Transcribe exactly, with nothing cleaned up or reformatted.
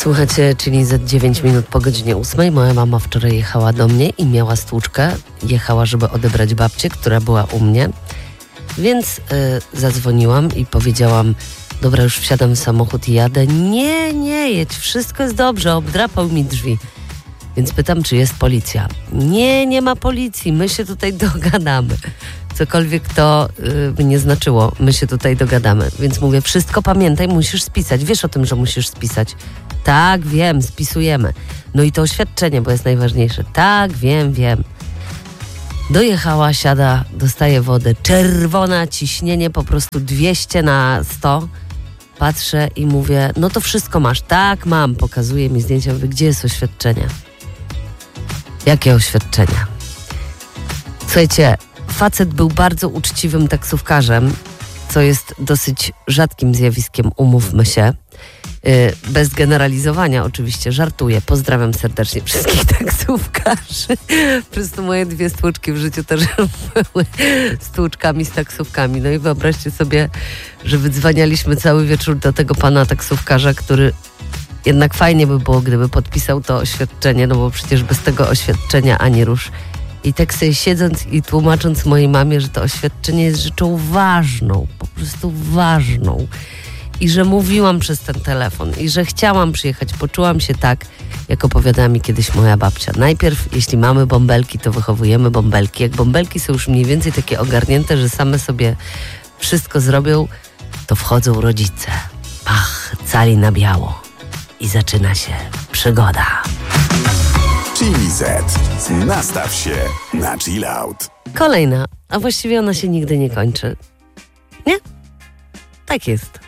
Słuchajcie, czyli za dziewięć minut po godzinie ósmej moja mama wczoraj jechała do mnie i miała stłuczkę. Jechała, żeby odebrać babcię, która była u mnie. Więc y, zadzwoniłam i powiedziałam: dobra, już wsiadam w samochód i jadę. Nie, nie jedź, wszystko jest dobrze, obdrapał mi drzwi. Więc pytam, czy jest policja. Nie, nie ma policji, my się tutaj dogadamy. Cokolwiek to y, by nie znaczyło, my się tutaj dogadamy. Więc mówię: wszystko pamiętaj, musisz spisać. Wiesz o tym, że musisz spisać. Tak, wiem, spisujemy. No i to oświadczenie, bo jest najważniejsze. Tak, wiem, wiem. Dojechała, siada, dostaje wodę. Czerwona, ciśnienie po prostu dwieście na sto. Patrzę i mówię: no to wszystko masz. Tak, mam. Pokazuje mi zdjęcie. Mówię: gdzie jest oświadczenie? Jakie oświadczenia? Słuchajcie, facet był bardzo uczciwym taksówkarzem, co jest dosyć rzadkim zjawiskiem, umówmy się. Yy, bez generalizowania oczywiście, żartuję. Pozdrawiam serdecznie wszystkich taksówkarzy. Po prostu moje dwie stłuczki w życiu też były stłuczkami z taksówkami. No i wyobraźcie sobie, że wydzwanialiśmy cały wieczór do tego pana taksówkarza, który jednak fajnie by było, gdyby podpisał to oświadczenie, no bo przecież bez tego oświadczenia ani rusz. I tak sobie siedząc i tłumacząc mojej mamie, że to oświadczenie jest rzeczą ważną, po prostu ważną. I że mówiłam przez ten telefon i że chciałam przyjechać. Poczułam się tak, jak opowiadała mi kiedyś moja babcia. Najpierw, jeśli mamy bąbelki, to wychowujemy bąbelki. Jak bąbelki są już mniej więcej takie ogarnięte, że same sobie wszystko zrobią, to wchodzą rodzice. Pach, cali na biało. I zaczyna się przygoda. Chili Z. Nastaw się na chill out. Kolejna, a właściwie ona się nigdy nie kończy. Nie? Tak jest.